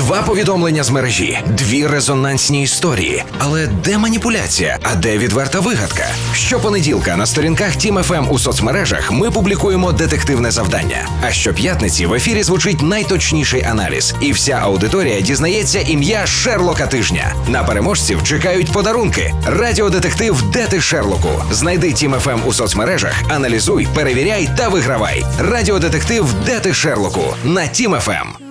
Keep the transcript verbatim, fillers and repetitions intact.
Два повідомлення з мережі, дві резонансні історії. Але де маніпуляція, а де відверта вигадка? Щопонеділка на сторінках Тім еф ем у соцмережах ми публікуємо детективне завдання. А щоп'ятниці в ефірі звучить найточніший аналіз. І вся аудиторія дізнається ім'я Шерлока тижня. На переможців чекають подарунки. Радіодетектив «Де ти, Шерлоку?» Знайди Тім еф ем у соцмережах, аналізуй, перевіряй та вигравай. Радіодетектив «Де ти, Шерлоку?» на Тім еф ем.